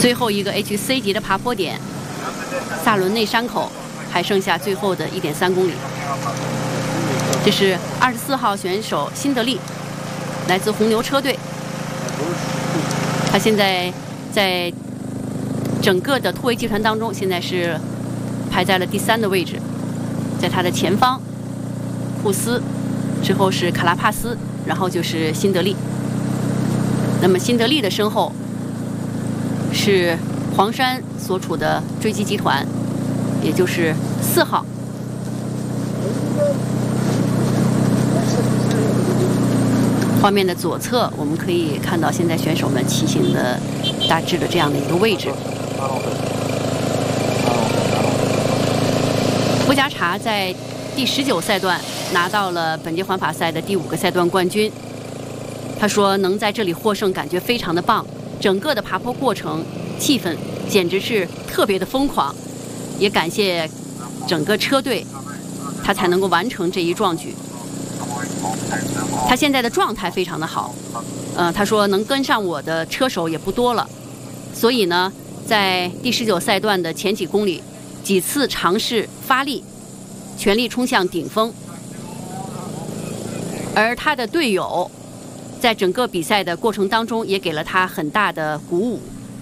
最后一个 HC 级的爬坡点，萨伦内山口，还剩下最后的1.3公里。这是24号选手辛德利，来自红牛车队。他现在在整个的突围集团当中，现在是排在了第3的位置。在他的前方，库斯，之后是卡拉帕斯，然后就是辛德利。那么辛德利的身后是黄山所处的追击集团，也就是4号。画面的左侧，我们可以看到现在选手们骑行的大致的这样的一个位置。布加查在第19赛段拿到了本届环法赛的第5个赛段冠军。他说能在这里获胜，感觉非常的棒。整个的爬坡过程气氛简直是特别的疯狂，也感谢整个车队，他才能够完成这一壮举。他现在的状态非常的好，他说能跟上我的车手也不多了，所以呢，在第19赛段的前几公里，几次尝试发力，全力冲向顶峰。而他的队友在整个比赛的过程当中也给了他很大的鼓舞。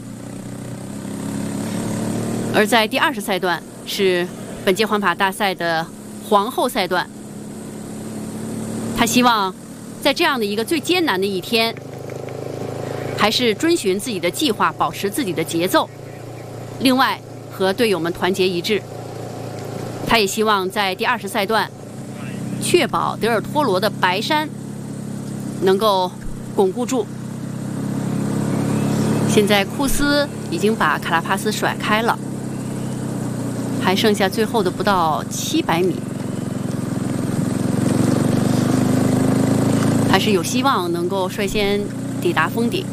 而在第20赛段是本届环法大赛的皇后赛段，他希望在这样的一个最艰难的一天，还是遵循自己的计划，保持自己的节奏。另外，和队友们团结一致。他也希望在第20赛段，确保德尔托罗的白山能够巩固住。现在库斯已经把卡拉帕斯甩开了，还剩下最后的不到700米，还是有希望能够率先抵达峰顶。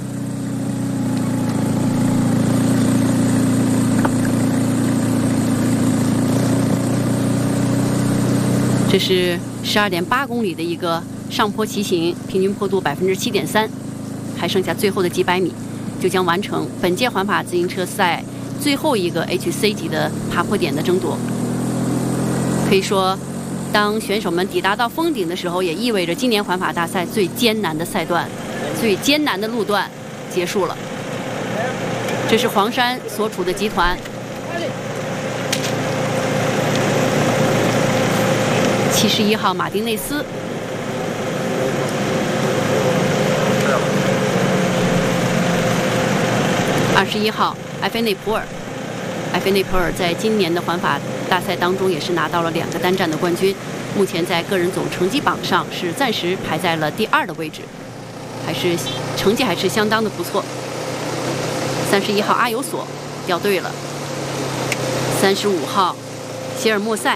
这是12.8公里的一个上坡骑行，平均坡度7.3%，还剩下最后的几百米，就将完成本届环法自行车赛最后一个 HC 级的爬坡点的争夺。可以说，当选手们抵达到峰顶的时候，也意味着今年环法大赛最艰难的赛段、最艰难的路段结束了。这是黄山所处的集团。71号马丁内斯，21号埃菲内普尔。埃菲内普尔在今年的环法大赛当中也是拿到了2个单站的冠军，目前在个人总成绩榜上是暂时排在了第2的位置，成绩还是相当的不错。31号阿尤索掉队了。35号谢尔莫塞。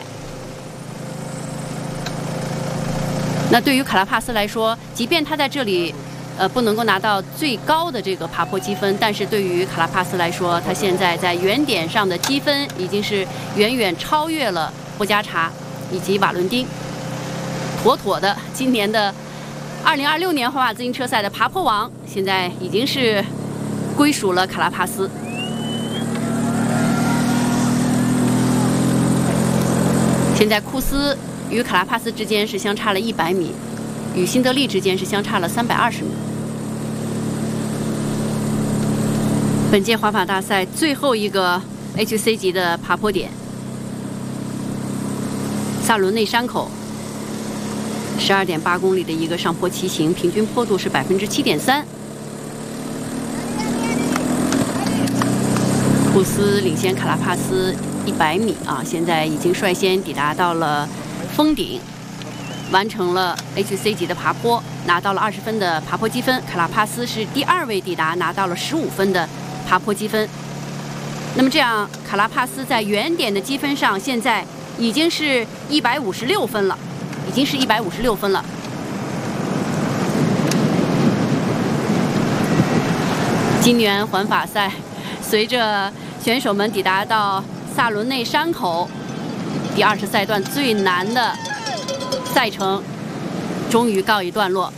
那对于卡拉帕斯来说，即便他在这里不能够拿到最高的这个爬坡积分，但是对于卡拉帕斯来说，他现在在原点上的积分已经是远远超越了布加查以及瓦伦丁，妥妥的今年的2026年环法自行车赛的爬坡王现在已经是归属了卡拉帕斯。现在库斯与卡拉帕斯之间是相差了100米，与辛德利之间是相差了320米。本届环法大赛最后一个 HC 级的爬坡点，萨伦内山口，12.8公里的一个上坡骑行，平均坡度是7.3%。库斯领先卡拉帕斯100米啊，现在已经率先抵达到了峰顶，完成了 HC 级的爬坡，拿到了20分的爬坡积分。卡拉帕斯是第2位抵达，拿到了15分的爬坡积分。那么这样，卡拉帕斯在原点的积分上现在已经是156分了，今年环法赛，随着选手们抵达到萨伦内山口，第20赛段最难的赛程终于告一段落。